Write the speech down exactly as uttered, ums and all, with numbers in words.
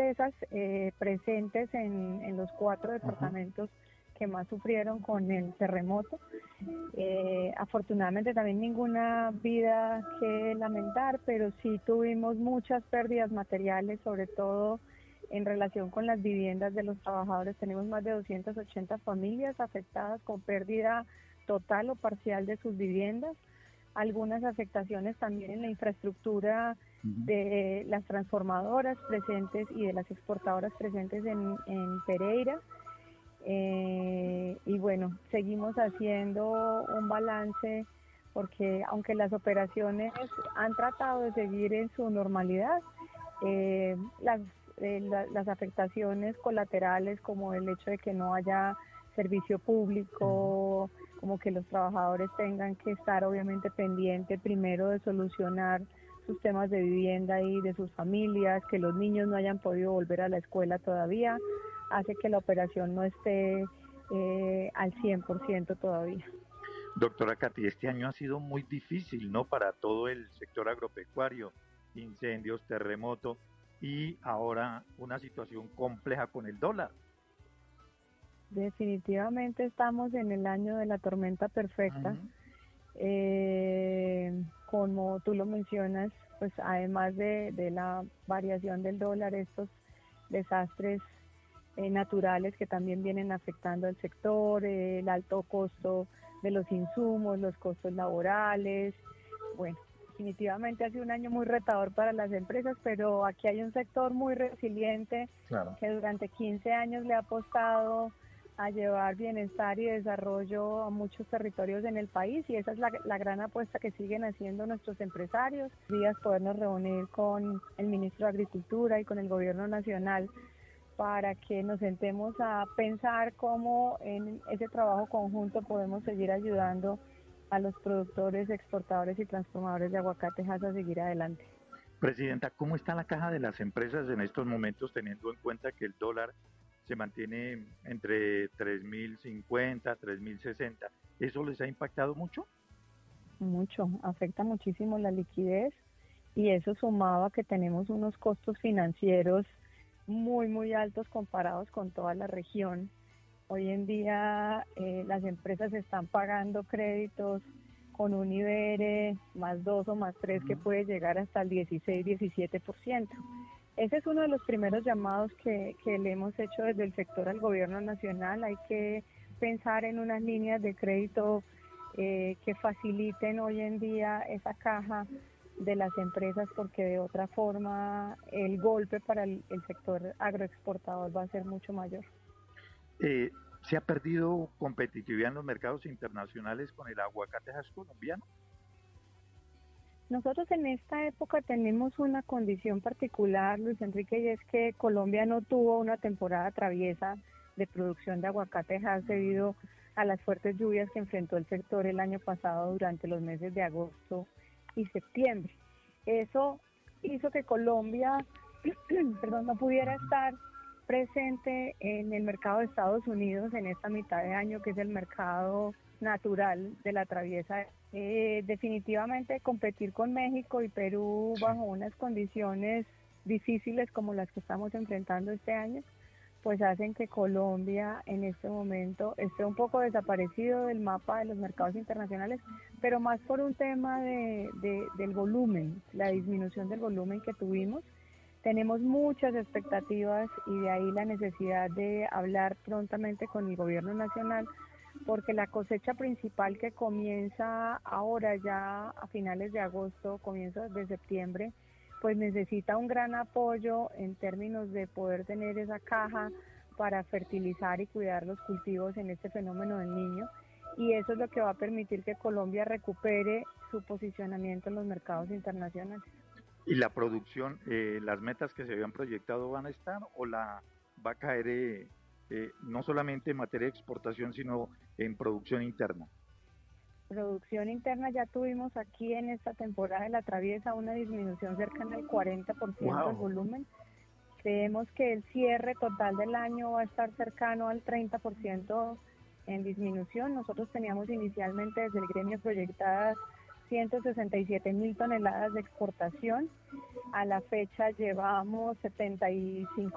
empresas eh, presentes en, en los cuatro departamentos que más sufrieron con el terremoto. Eh, afortunadamente también ninguna vida que lamentar, pero sí tuvimos muchas pérdidas materiales, sobre todo en relación con las viviendas de los trabajadores. Tenemos más de doscientas ochenta familias afectadas con pérdida total o parcial de sus viviendas. Algunas afectaciones también en la infraestructura de las transformadoras presentes y de las exportadoras presentes en, en Pereira. Eh, y bueno, seguimos haciendo un balance porque aunque las operaciones han tratado de seguir en su normalidad, eh, las, eh, la, las afectaciones colaterales como el hecho de que no haya servicio público, como que los trabajadores tengan que estar obviamente pendientes primero de solucionar sus temas de vivienda y de sus familias, que los niños no hayan podido volver a la escuela todavía, hace que la operación no esté eh, al cien por ciento todavía. Doctora Katy, este año ha sido muy difícil, ¿no? Para todo el sector agropecuario, incendios, terremoto y ahora una situación compleja con el dólar. Definitivamente estamos en el año de la tormenta perfecta. Uh-huh. Eh, como tú lo mencionas, pues además de, de la variación del dólar, estos desastres eh, naturales que también vienen afectando al sector, eh, el alto costo de los insumos, los costos laborales. Bueno, definitivamente ha sido un año muy retador para las empresas, pero aquí hay un sector muy resiliente, claro, que durante quince años le ha apostado a llevar bienestar y desarrollo a muchos territorios en el país, y esa es la, la gran apuesta que siguen haciendo nuestros empresarios. Días podernos reunir con el ministro de Agricultura y con el gobierno nacional para que nos sentemos a pensar cómo en ese trabajo conjunto podemos seguir ayudando a los productores, exportadores y transformadores de aguacates a seguir adelante. Presidenta, ¿cómo está la caja de las empresas en estos momentos, teniendo en cuenta que el dólar se mantiene entre tres mil cincuenta, tres mil sesenta? ¿Eso les ha impactado mucho? Mucho, afecta muchísimo la liquidez, y eso sumado a que tenemos unos costos financieros muy, muy altos comparados con toda la región. Hoy en día eh, las empresas están pagando créditos con un IBER más dos o más tres que puede llegar hasta el dieciséis, diecisiete por ciento. Ese es uno de los primeros llamados que, que le hemos hecho desde el sector al gobierno nacional. Hay que pensar en unas líneas de crédito eh, que faciliten hoy en día esa caja de las empresas, porque de otra forma el golpe para el, el sector agroexportador va a ser mucho mayor. Eh, ¿Se ha perdido competitividad en los mercados internacionales con el aguacate hass colombiano? Nosotros en esta época tenemos una condición particular, Luis Enrique, y es que Colombia no tuvo una temporada traviesa de producción de aguacate hass debido a las fuertes lluvias que enfrentó el sector el año pasado durante los meses de agosto y septiembre. Eso hizo que Colombia perdón, no pudiera estar presente en el mercado de Estados Unidos en esta mitad de año, que es el mercado natural de la traviesa. Eh, definitivamente competir con México y Perú bajo unas condiciones difíciles como las que estamos enfrentando este año, pues hacen que Colombia en este momento esté un poco desaparecido del mapa de los mercados internacionales, pero más por un tema de, de, del volumen, la disminución del volumen que tuvimos. Tenemos muchas expectativas y de ahí la necesidad de hablar prontamente con el gobierno nacional, porque la cosecha principal que comienza ahora ya a finales de agosto, comienzos de septiembre, pues necesita un gran apoyo en términos de poder tener esa caja para fertilizar y cuidar los cultivos en este fenómeno del Niño, y eso es lo que va a permitir que Colombia recupere su posicionamiento en los mercados internacionales. ¿Y la producción, eh, las metas que se habían proyectado van a estar o la va a caer eh, eh, no solamente en materia de exportación, sino en producción interna? Producción interna ya tuvimos aquí en esta temporada de la traviesa una disminución cercana al cuarenta por ciento wow. del volumen. Creemos que el cierre total del año va a estar cercano al treinta por ciento en disminución. Nosotros teníamos inicialmente desde el gremio proyectadas ciento sesenta y siete mil toneladas de exportación. A la fecha llevamos setenta y cinco